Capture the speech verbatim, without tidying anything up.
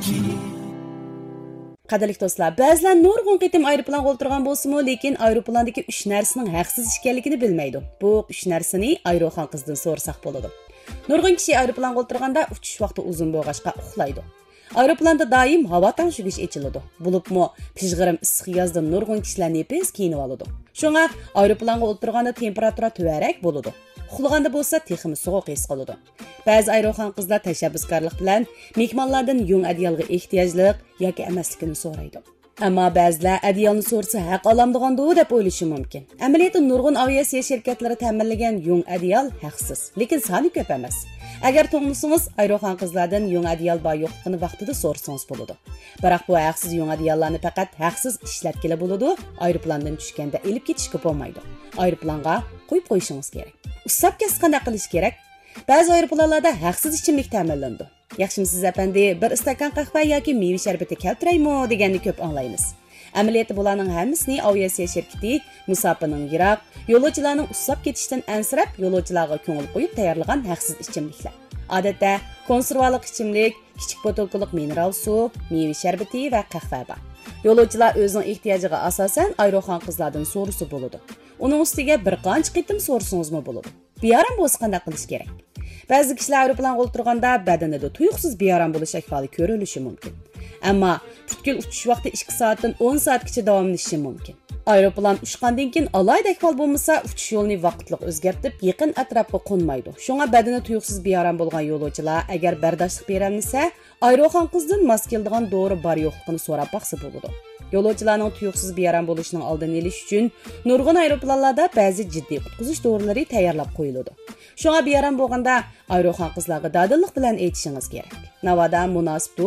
Qadrli do'stlar, ba'zilar nurg'un qitim aeroplanga o'tirgan bo'lsa-mu, lekin aeroplandagi uch narsaning haqsiz ekanligini bilmaydi. Bu uch narsani aeroxon qizdan so'rasak bo'ladi. Nurg'un kishi aeroplanga o'tirganda uchish vaqti uzun bo'lg'achqa uxlaydi. Aeroplanda doim havo tanshug'ish echiladi. Bo'libmi, pishg'irim issiq yozda nurg'un kishilar nefes kiyinib oladi. Shunga aeroplanga o'tirganda temperatura tuvarak bo'ladi. Uxlaganda bo'lsa texmi sovuq his qiladi. Ba'zi aeroxon qizlar tashabbuskorlik bilan mehmonlardan yung adyalga ehtiyojliq yoki emasligini so'raydi. Ammo ba'zilar adyalni so'rsa haq olamdiganda deb o'ylashi mumkin. Amaliyotda nurg'un aviasiya shirkatlari ta'minlagan yung adyal haqsiz, lekin soni ko'p emas. Agar to'g'risingiz aeroxon qizlardan yung adyal bor yo'qligini vaqtida so'rasangiz bo'ladi. Biroq bu haqsiz yung adyallarni faqat haqsiz ishlatgili bo'ladi, aeroplandan tushganda elib ketishga bo'lmaydi. Aeroplanga qo'yib qo'yishingiz kerak. Usab kesib qanday qilish kerak? Ba'zi aeroplanlarda haqsiz ichimlik ta'minlandi. Yaxshimisiz apandi, bir istakan qahva yoki meva sharbati keltiraymi deganni ko'p anglaymiz. Amaliyotda bularning hammasini aviasiya shirkati musofirning yiroq, yo'lovchilarning usab ketishdan ansirab, yo'lovchilarga ko'ngil qo'yib tayyorlagan haqsiz ichimliklar. Odatda konservalik ichimlik, kichik botilkalik mineral suv, meva sharbati va qahva bor. Yo'lovchilar o'zining ehtiyojiga asosan aeroxon qizlardan so'rasa bo'ladi. Uning ustiga bir qancha qitim so'rasangizmi bo'ladi. Beyaram bo'lsa qanday qilish kerak? Ba'zi kishilar aeroplanga o'tirganda badanida tuyuqsiz beyaram bo'lish ahvoli ko'rilishi mumkin. Ammo butkul uchish vaqti ikki soatdan o'n soatgacha davomlashishi mumkin. Aeroplan uchgandan keyin alayda ahvol bo'lmasa, uchish yo'lini vaqtli o'zgartirib, yaqin atrofga qo'nmaydi. Shunga badani tuyuqsiz beyaram bo'lgan yo'lovchilar agar bardoshlik beramnisa, aeroxon qizdan mos keladigan dori bor yo'qligini so'rab baqsa bo'ladi. Yo'lovchilarning tuyuqsiz beyaram bo'lishining oldini olish uchun nurg'un aeroplanlarda ba'zi jiddiy qutqizish dorilari tayyorlab qo'yiladi. Shunga beyaram bo'lganda aeroxon qizlarga dadillik bilan aytishingiz kerak. Navoda munosib